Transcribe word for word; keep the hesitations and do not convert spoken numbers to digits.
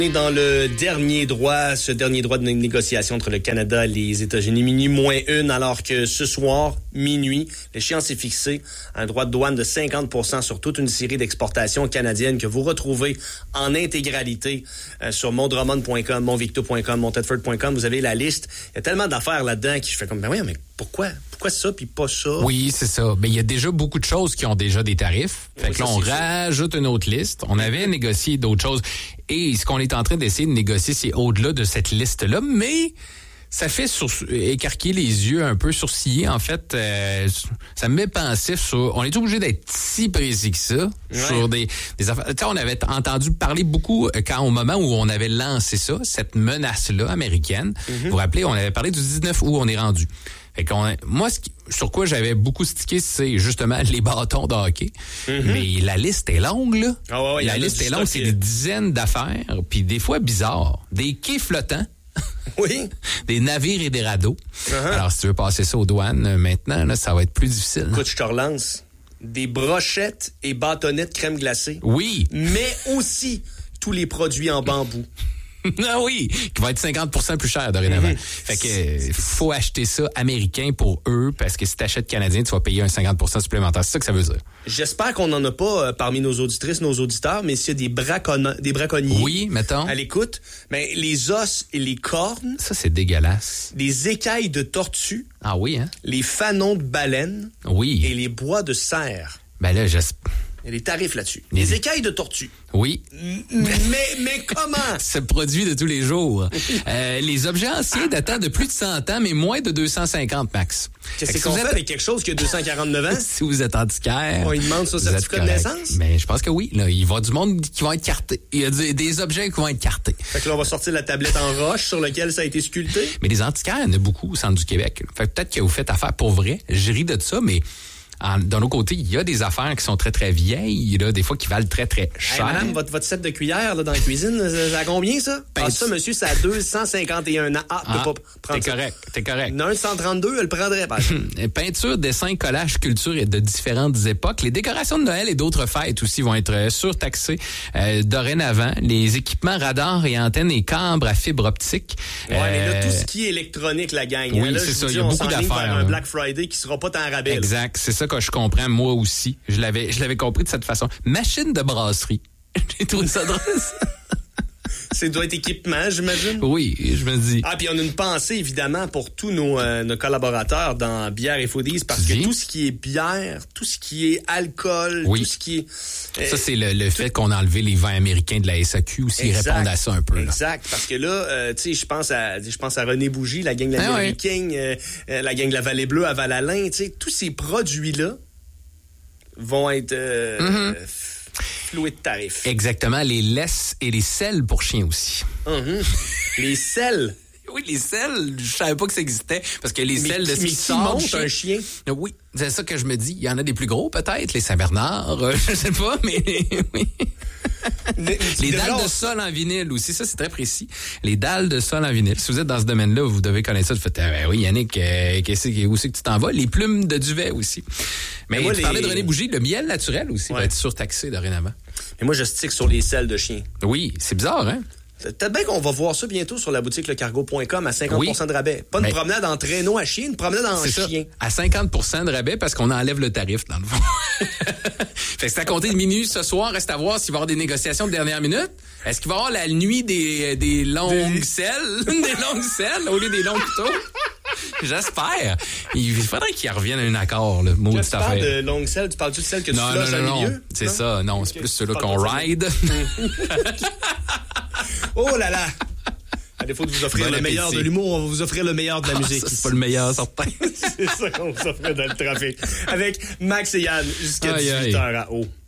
On est dans le dernier droit, ce dernier droit de négociation entre le Canada et les États-Unis, minuit moins une, alors que ce soir, minuit, l'échéance est fixée, un droit de douane de cinquante pour cent sur toute une série d'exportations canadiennes que vous retrouvez en intégralité euh, sur mondromon point com, montvicto point com, montedford point com. Vous avez la liste. Il y a tellement d'affaires là-dedans qui je fais comme, ben oui, mais pourquoi? Pourquoi ça puis pas ça? Oui, c'est ça. Ben, il y a déjà beaucoup de choses qui ont déjà des tarifs. Fait oui, que là, ça, on rajoute une autre liste. On avait négocié d'autres choses. Et ce qu'on est en train d'essayer de négocier, c'est au-delà de cette liste-là. Mais ça fait sur, écarquer les yeux, un peu sourciller. En fait, euh, ça me met pensif sur... On est obligé d'être si précis que ça ouais. sur des, des affaires. Tu sais, on avait entendu parler beaucoup quand au moment où on avait lancé ça, cette menace-là américaine. Mm-hmm. Vous vous rappelez, on avait parlé du dix-neuf août, on est rendu. Fait qu'on, moi, ce qui, sur quoi j'avais beaucoup stické, c'est justement les bâtons de hockey. Mm-hmm. Mais la liste est longue, là. Ah ouais, ouais, la liste est longue, c'est des dizaines d'affaires, puis des fois bizarres. Des quais flottants. Oui. Des navires et des radeaux. Uh-huh. Alors, si tu veux passer ça aux douanes, maintenant, là, ça va être plus difficile. Écoute, je te relance. Des brochettes et bâtonnets de crème glacée. Oui. Mais aussi tous les produits en bambou. Ah oui, qui va être cinquante pour cent plus cher dorénavant. Mmh. Fait que euh, faut acheter ça américain pour eux, parce que si tu achètes canadien, tu vas payer un cinquante pour cent supplémentaire. C'est ça que ça veut dire. J'espère qu'on n'en a pas euh, parmi nos auditrices, nos auditeurs, mais s'il y a des, bracon- des braconniers oui, mettons. à l'écoute, ben, les os et les cornes... Ça, c'est dégueulasse. Les écailles de tortue. Ah oui, hein? Les fanons de baleine. Oui. Et les bois de cerf. Ben là, j'espère... Il y a des tarifs là-dessus. Les, les écailles de tortue. Oui. Mais, mais comment? Ce produit de tous les jours. euh, les objets anciens datant de plus de cent ans, mais moins de deux cent cinquante max. Qu'est-ce qu'on fait êtes... avec quelque chose qui a deux cent quarante-neuf ans? Si vous êtes antiquaire. On lui demande son certificat de naissance? Mais je pense que oui. Là, il va y avoir du monde qui va être carté. Il y a des, des objets qui vont être cartés. Fait que là, on va sortir la tablette en roche sur laquelle ça a été sculpté. Mais les antiquaires, il y en a beaucoup au centre du Québec. Fait que peut-être que vous faites affaire pour vrai. Je ris de ça, mais... En, d'un autre côté, il y a des affaires qui sont très, très vieilles, là, des fois qui valent très, très cher. Hey, madame, votre, votre set de cuillère là, dans la cuisine, ça a combien, ça? Ben, ah, ça, monsieur, ça a deux cent cinquante et un ans. Ah, ah peux pas prendre t'es ça. correct, t'es correct. un cent trente-deux, elle le prendrait pas. Peinture, dessin, collage, sculpture et de différentes époques. Les décorations de Noël et d'autres fêtes aussi vont être surtaxées euh, dorénavant. Les équipements radars et antennes et câbles à fibre optique. Ouais, euh... mais là, tout ce qui est électronique, la gang. Oui, là, c'est ça, dis, il y a beaucoup d'affaires. Vers un Black Friday qui sera pas tant rabais. Exact, c'est ça que je comprends, moi aussi. Je l'avais, je l'avais compris de cette façon. Machine de brasserie. J'ai trouvé ça drôle. Ça doit être équipement, j'imagine. Oui, je me dis. Ah, puis on a une pensée, évidemment, pour tous nos, euh, nos collaborateurs dans Bière et Foodies, parce que tout ce qui est bière, tout ce qui est alcool, oui. tout ce qui est... Euh, ça, c'est le, le tout... fait qu'on a enlevé les vins américains de la S A Q aussi, ils répondent à ça un peu. Là. Exact, parce que là, euh, tu sais, je pense à je pense à René Bougie, la gang de la ah, ouais. King, euh, la gang de la Vallée Bleue à Val-Alain, tu sais, tous ces produits-là vont être... Euh, mm-hmm. Floué de tarifs. Exactement, les laisses et les selles pour chiens aussi. Mm-hmm. Les selles. Oui, les selles, je savais pas que ça existait parce que les mais, selles de ce mais qui qui sort monte un chien. Oui, c'est ça que je me dis. Il y en a des plus gros peut-être, les Saint-Bernard, euh, je sais pas, mais oui. Les, les dalles de sol en vinyle aussi, ça c'est très précis. Les dalles de sol en vinyle. Si vous êtes dans ce domaine-là, vous devez connaître ça. Vous faites, ah, ben oui, Yannick, euh, qu'est-ce que, où c'est que tu t'en vas? Les plumes de duvet aussi. Mais, mais moi, tu les... parlais de René Bougie, le miel naturel aussi ouais. va être surtaxé dorénavant. Mais moi, je stick sur les selles de chien. Oui, c'est bizarre, hein? Peut-être bien qu'on va voir ça bientôt sur la boutique lecargo point com à cinquante pour cent oui. de rabais. Pas une ben, promenade en traîneau à chien, une promenade en chien. Ça, à cinquante pour cent de rabais parce qu'on enlève le tarif, dans le fond. Fait que c'est à compter de minuit ce soir. Reste à voir s'il va y avoir des négociations de dernière minute. Est-ce qu'il va y avoir la nuit des, des longues des... selles? Des longues selles au lieu des longs couteaux? J'espère. Il faudrait qu'il revienne à un accord, le mot de cette affaire. Tu parles de longues selles? Tu parles-tu de celles que tu flushes au milieu? Non, c'est non? ça. Non, c'est okay. plus ceux-là qu'on ride. Oh là là! À défaut de vous offrir bon le appétit. Meilleur de l'humour, on va vous offrir le meilleur de la ah, musique. Ça, c'est pas le meilleur, certain. C'est ça qu'on vous offre dans le trafic. Avec Max et Yann jusqu'à dix-huit heures à haut.